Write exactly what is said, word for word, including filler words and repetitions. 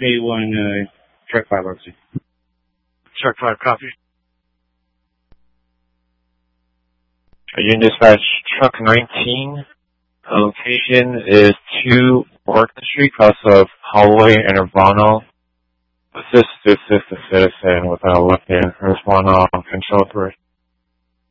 Day one, uh, truck five, officer. Truck five, copy. Union Dispatch, truck nineteen. Location is two Oregon Street, cross of Holloway and Urbano. Assist, assist a citizen with a left-hand response on control three.